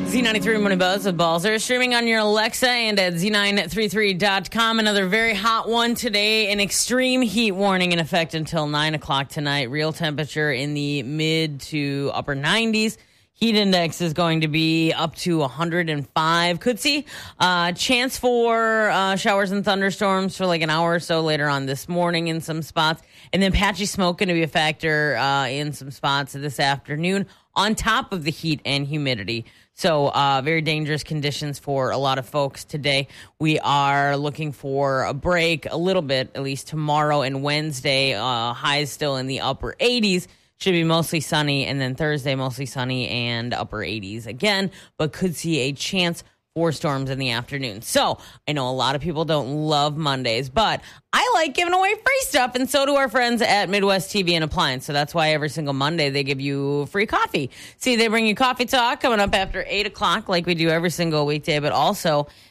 Z93 Morning Buzz with Balzer, streaming on your Alexa and at Z933.com. Another very hot one today. An extreme heat warning in effect until 9 o'clock tonight. Real temperature in the mid to upper 90s. Heat index is going to be up to 105. Could see chance for showers and thunderstorms for like an hour or so later on this morning in some spots. And then patchy smoke going to be a factor in some spots this afternoon on top of the heat and humidity. So very dangerous conditions for a lot of folks today. We are looking for a break a little bit, at least tomorrow and Wednesday. Highs still in the upper 80s. Should be mostly sunny. And then Thursday, mostly sunny and upper 80s again. But could see a chance for storms in the afternoon. So I know a lot of people don't love Mondays, but I like giving away free stuff, and so do our friends at Midwest TV and Appliance. So that's why every single Monday they give you free coffee. See, they bring you Coffee Talk coming up after 8 o'clock like we do every single weekday, but also